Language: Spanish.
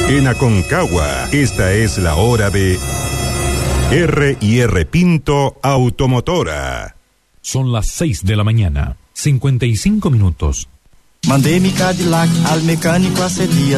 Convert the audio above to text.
En Aconcagua, esta es la hora de R&R Pinto Automotora. Son las 6 de la mañana, 55 minutos. Mandei mi Cadillac al mecánico hace días.